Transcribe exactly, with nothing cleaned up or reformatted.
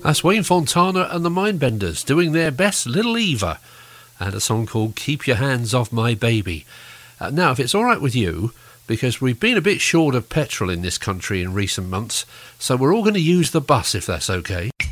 That's Wayne Fontana and the Mindbenders doing their best Little Eva, and a song called Keep Your Hands Off My Baby. Uh, now, if it's all right with you, because we've been a bit short of petrol in this country in recent months, so we're all going to use the bus if that's okay.